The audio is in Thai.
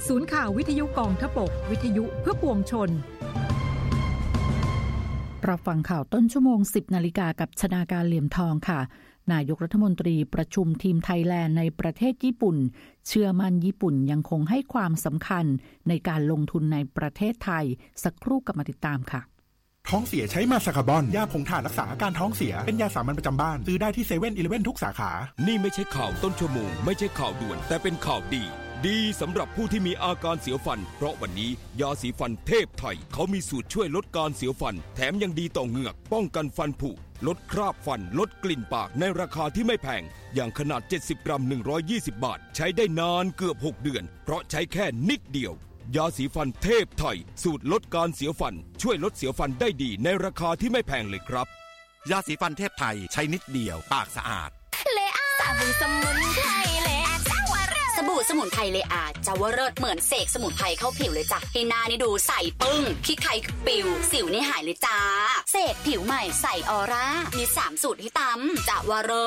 ศูนย์ข่าววิทยุกองทพบกวิทยุเพื่อปวงชนรับฟังข่าวต้นชั่วโมง 10 นาฬิกากับชนาการเหลี่ยมทองค่ะนายกรัฐมนตรีประชุมทีมไทยแลนด์ในประเทศญี่ปุ่นเชื่อมั่นญี่ปุ่นยังคงให้ความสำคัญในการลงทุนในประเทศไทยสักครู่กลับมาติดตามค่ะท้องเสียใช้มาซาคาบอนยาผงถ่านรักษาอาการท้องเสียเป็นยาสามัญประจำบ้านซื้อได้ที่เซเว่นอีเลฟเว่นทุกสาขานี่ไม่ใช่ข่าวต้นชั่วโมงไม่ใช่ข่าวด่วนแต่เป็นข่าวดีสำหรับผู้ที่มีอาการเสียวฟันเพราะวันนี้ยาสีฟันเทพไทยเขามีสูตรช่วยลดการเสียวฟันแถมยังดีต่อเหงือกป้องกันฟันผุลดคราบฟันลดกลิ่นปากในราคาที่ไม่แพงอย่างขนาด70 กรัม120 บาทใช้ได้นานเกือบ6 เดือนเพราะใช้แค่นิดเดียวยาสีฟันเทพไทยสูตรลดการเสียวฟันช่วยลดเสียวฟันได้ดีในราคาที่ไม่แพงเลยครับยาสีฟันเทพไทยใช้นิดเดียวปากสะอาดเลอาสบู่สมุนไพรเลอาเจ้าวเริศสบู่สมุนไพรเลอาเจ้าวเริศเหมือนเสกสมุนไพรเข้าผิวเลยจ้ะให้หน้านี่ดูใสปึ้งขี้ใครปิวสิวนี่หายเลยจ้าเสกผิวใหม่ใสออร่ามี3 สูตรให้ตำเจ้าวเริศ